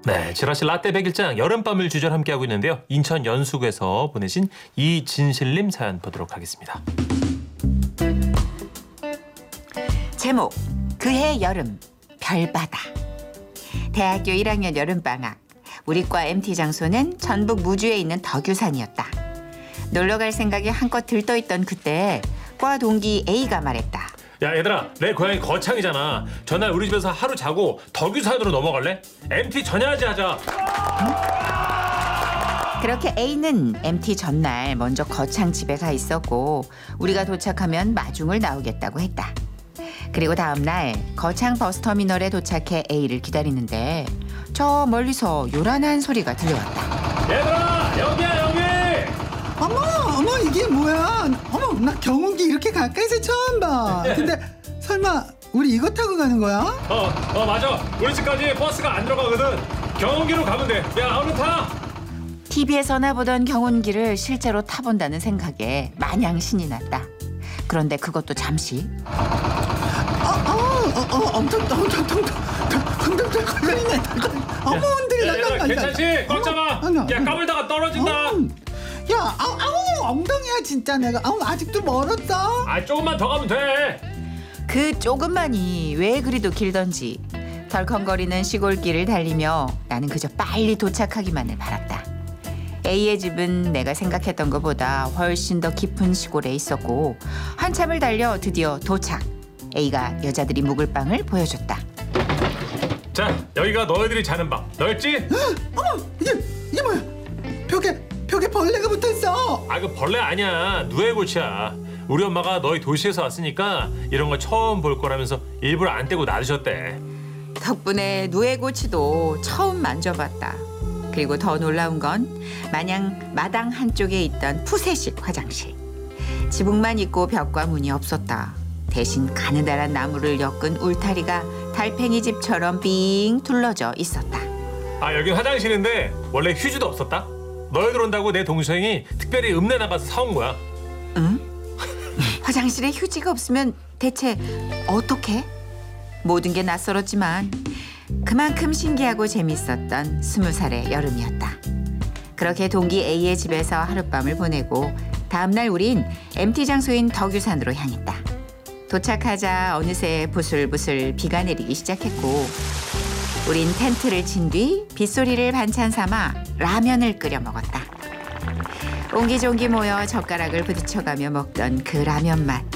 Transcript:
네, 지라시 라떼 백일장 여름밤을 주제로 함께하고 있는데요. 인천 연수구에서 보내신 이진실님 사연 보도록 하겠습니다. 제목 그해 여름 별바다. 대학교 1학년 여름방학. 우리 과 MT 장소는 전북 무주에 있는 덕유산이었다. 놀러갈 생각이 한껏 들떠있던 그때 과 동기 A가 말했다. 야 얘들아, 내 고향이 거창이잖아. 전날 우리 집에서 하루 자고 덕유산으로 넘어갈래? MT 전야제 하자. 그렇게 A는 MT 전날 먼저 거창 집에 가 있었고 우리가 도착하면 마중을 나오겠다고 했다. 그리고 다음날 거창 버스터미널에 도착해 A를 기다리는데 저 멀리서 요란한 소리가 들려왔다. 얘들아, 여기야 여기. 어머 이게 뭐야? 어머 나 경운기 이렇게 가까이서 처음 봐. 근데 설마 우리 이거 타고 가는 거야? 맞아. 우리 집까지 버스가 안 들어가거든. 경운기로 가면 돼. 야 얼른 타. TV에서나 보던 경운기를 실제로 타본다는 생각에 마냥 신이 났다. 그런데 그것도 잠시. 엄청 걸리네. 어머 흔들려. 괜찮지? 꽉 잡아. 야 까불다가 떨어진다. 야 아우 엉덩이야 진짜 내가. 아직도 멀었어. 조금만 더 가면 돼. 그 조금만이 왜 그리도 길던지 덜컹거리는 시골길을 달리며 나는 그저 빨리 도착하기만을 바랐다. A의 집은 내가 생각했던 것보다 훨씬 더 깊은 시골에 있었고 한참을 달려 드디어 도착. A가 여자들이 묵을 방을 보여줬다. 자, 여기가 너희들이 자는 방. 넓지? 어머 이게 뭐야? 벽에 벌레가 붙어있어. 그 벌레 아니야. 누에고치야. 우리 엄마가 너희 도시에서 왔으니까 이런 거 처음 볼 거라면서 일부러 안 떼고 놔두셨대. 덕분에 누에고치도 처음 만져봤다. 그리고 더 놀라운 건 마냥 마당 한쪽에 있던 푸세식 화장실. 지붕만 있고 벽과 문이 없었다. 대신 가느다란 나무를 엮은 울타리가 달팽이 집처럼 빙 둘러져 있었다. 여긴 화장실인데 원래 휴지도 없었다. 너희들 온다고 내 동생이 특별히 읍내 나가서 사온 거야. 응? 화장실에 휴지가 없으면 대체 어떻게? 모든 게 낯설었지만 그만큼 신기하고 재밌었던 20살의 여름이었다. 그렇게 동기 A의 집에서 하룻밤을 보내고 다음날 우린 MT 장소인 덕유산으로 향했다. 도착하자 어느새 부슬부슬 비가 내리기 시작했고 우린 텐트를 친 뒤 빗소리를 반찬 삼아 라면을 끓여 먹었다. 옹기종기 모여 젓가락을 부딪혀가며 먹던 그 라면 맛.